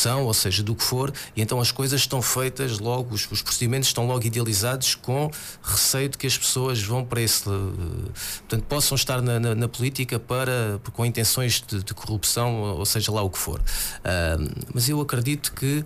corrupção, ou seja, do que for, e então as coisas estão feitas logo, os procedimentos estão logo idealizados com receio de que as pessoas vão para esse. Portanto, possam estar na política com intenções de corrupção, ou seja lá o que for. Mas eu acredito que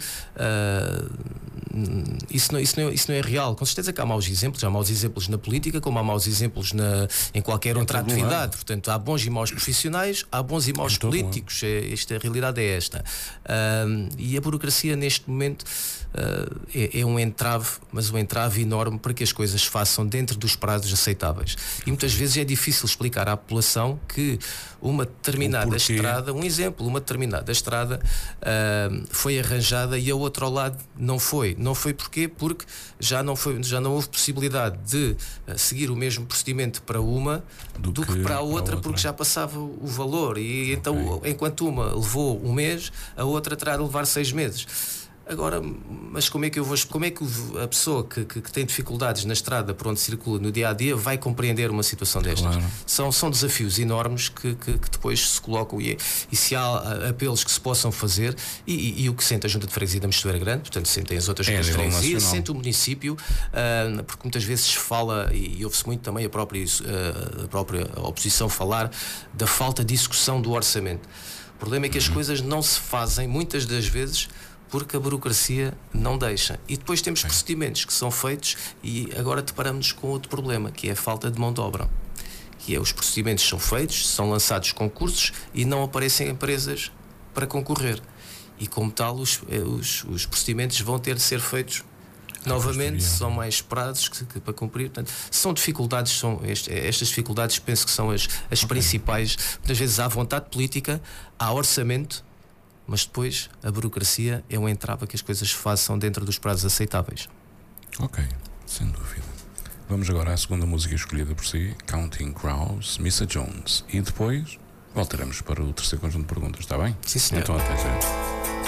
isso não é real. Com certeza que há maus exemplos na política, como há maus exemplos em qualquer outra atividade. Portanto, há bons e maus profissionais, há bons e maus políticos. A realidade é esta. E a burocracia neste momento é um entrave, mas um entrave enorme para que as coisas se façam dentro dos prazos aceitáveis. E muitas vezes é difícil explicar à população que uma determinada estrada, uma determinada estrada foi arranjada e a outra ao lado não foi. Não foi porquê? Porque já não houve possibilidade de seguir o mesmo procedimento para uma do que para a outra, porque já passava o valor. E então, enquanto uma levou um mês, a outra terá de levar 6 meses. Agora, mas como é que a pessoa que tem dificuldades na estrada por onde circula no dia a dia vai compreender uma situação destas? Claro. São desafios enormes que depois se colocam e se há apelos que se possam fazer e o que sente a Junta de Freguesia da Mosteira Grande, portanto sentem as outras juntas de freguesia, sente o município, porque muitas vezes se fala e ouve-se muito também a própria oposição falar da falta de execução do orçamento. O problema é que as coisas não se fazem muitas das vezes porque a burocracia não deixa. E depois temos procedimentos que são feitos e agora deparamos com outro problema, que é a falta de mão de obra. Que é, os procedimentos são feitos, são lançados concursos e não aparecem empresas para concorrer. E como tal, os procedimentos vão ter de ser feitos novamente, são mais prazos que para cumprir. Portanto, são dificuldades, estas dificuldades penso que são as principais. Muitas vezes há vontade política, há orçamento, mas depois a burocracia é um entrave a que as coisas se façam dentro dos prazos aceitáveis. Ok, sem dúvida. Vamos agora à segunda música escolhida por si, Counting Crows, Missa Jones, e depois voltaremos para o terceiro conjunto de perguntas, está bem? Sim, senhor. Então até já.